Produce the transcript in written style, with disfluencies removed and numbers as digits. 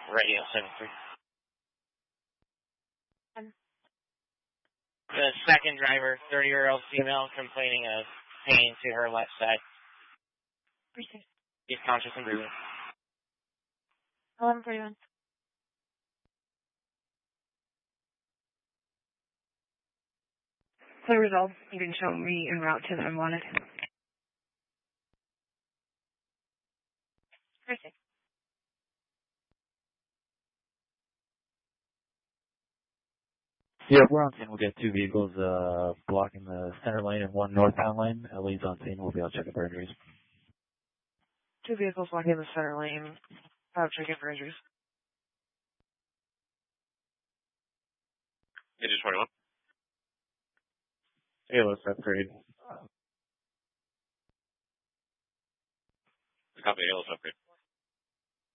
Radio 73. The second driver, 30-year-old female, complaining of pain to her left side. She's conscious and breathing. 1141. Clear result. You can show me en route to the unwanted. Perfect. Yeah, we're on scene. We'll get two vehicles blocking the center lane and one northbound lane. Lead's on scene. We'll be able to check it for injuries. Two vehicles blocking the center lane. I'll check it for injuries. Engine 21. ALS upgrade. Copy, ALS upgrade.